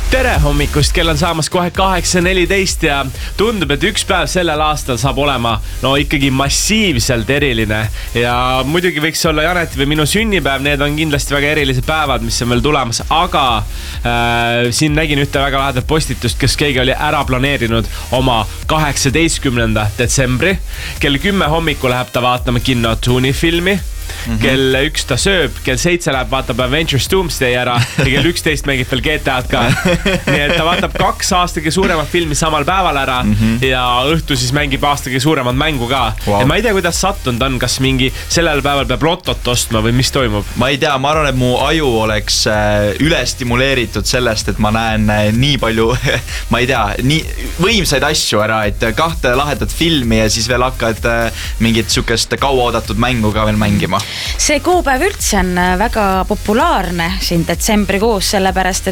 Tere hommikust, kell on saamas kohe 8:14 ja tundub, et üks päev sellel aastal saab olema ikkagi massiivselt eriline. Ja muidugi võiks olla Janeti või minu sünnipäev, need on kindlasti väga erilised päevad, mis on veel tulemas. Aga siin nägin ühte väga lahedat postitust, kes keegi oli ära planeerinud oma 18. detsembri. Kell 10 hommiku läheb ta vaatama Kinno Tuuni filmi. Kell 1 ta sööb, kell 7 läheb vaatab Avengers Doomsday ära ja kell 11 mängib veel GTA-d ka. Nii et ta vaatab 2 aastagi suuremat filmi samal päeval ära ja õhtu siis mängib aastagi suuremat mängu ka. Ja ma ei tea, kuidas sattunud on, kas mingi sellel päeval peab lotot ostma või mis toimub? Ma ei tea, ma arvan, et mu aju oleks ülestimuleeritud sellest, et ma näen nii palju, ma ei tea, nii võimsaid asju ära, et 2 lahedat filmi ja siis veel hakkad mingit sukest kauaoodatud mängu ka veel mängima. See kuupäev üldse on väga populaarne siin detsembrikuus, sellepärast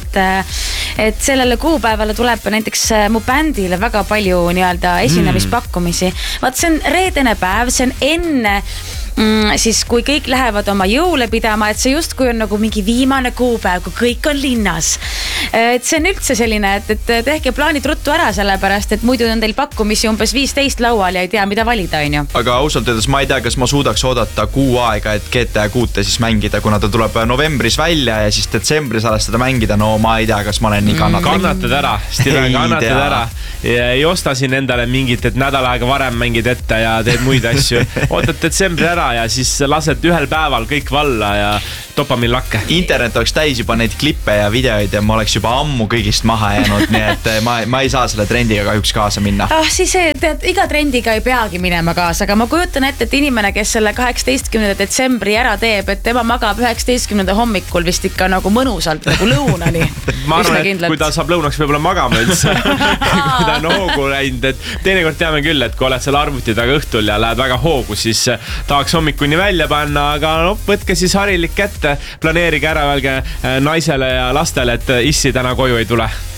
et sellele kuupäevale tuleb näiteks mu bändile väga palju nii-öelda esinemispakkumisi. Vaat see on reedene päev, see on enne siis kui kõik lähevad oma jõule pidama, et see just kui on nagu mingi viimane kuupäev, kui kõik on linnas. Et see on üldse selline, et tehke plaanid ruttu ära, sellepärast, et muidu on teil pakkumisi umbes 15 laual ja ei tea, mida valida, on ju. Aga ausalt öeldes ma ei tea, kas ma suudaks oodata kuu aega, et GTA 6 siis mängida, kuna ta tuleb novembris välja ja siis detsembris alles seda mängida. No ma ei tea, kas ma olen nii kannatanud. Kannatad ära, Steven, kannatad ära. Ja ei osta siin endale mingit, et nädal aega varem mängid ette ja teed muid asju. Ootad detsembri ära ja siis lased ühel päeval kõik valla ja dopamin lakke. Internet oleks täis juba neid klippe ja videoid ja ma oleks juba ammu kõigist maha jäänud, nii et ma ei saa selle trendiga kahjuks kaasa minna. Siis tead, iga trendiga ei peagi minema kaasa, aga ma kujutan ette, et inimene, kes selle 18. detsembri ära teeb, et tema magab 19. hommikul vist ikka nagu mõnusalt nagu lõunani. Ma arvan, et kui ta saab lõunaks võib-olla magama üldse, kui ta on hoogu läinud, et teinekord teame küll, et kui oled seal arvuti taga õhtul ja lähed väga hoogu, siis tahaks hommikuni välja panna, aga võtke siis harilik kätte, planeerige ära, öelge naisele ja lastele, et issi täna koju ei tule.